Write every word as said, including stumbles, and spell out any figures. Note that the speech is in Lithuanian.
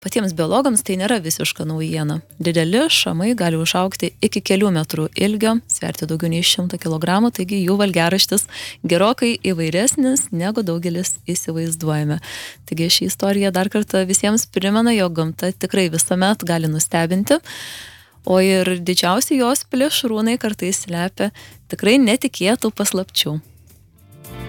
Patiems biologams tai nėra visiška naujiena. Dideli šamai gali užaugti iki kelių metrų ilgio, sverti daugiau nei šimtą kilogramų, taigi jų valgiaraštis gerokai įvairesnis, negu daugelis įsivaizduojame. Taigi ši istorija dar kartą visiems primena, jog gamta tikrai visuomet gali nustebinti, o ir didžiausi jos plėšrūnai kartais slepia tikrai netikėtų paslapčių.